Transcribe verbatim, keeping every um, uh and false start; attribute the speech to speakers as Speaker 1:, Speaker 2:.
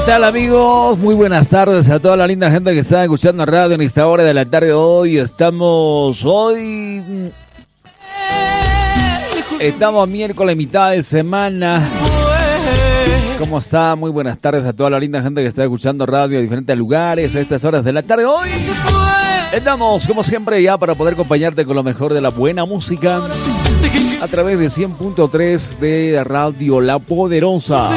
Speaker 1: tal, amigos? Muy buenas tardes a toda la linda gente que está escuchando radio en esta hora de la tarde. Hoy estamos, hoy estamos miércoles, mitad de semana. ¿Cómo está? Muy buenas tardes a toda la linda gente que está escuchando radio en diferentes lugares a estas horas de la tarde. Hoy estamos, como siempre, ya para poder acompañarte con lo mejor de la buena música a través de cien punto tres de Radio La Poderosa.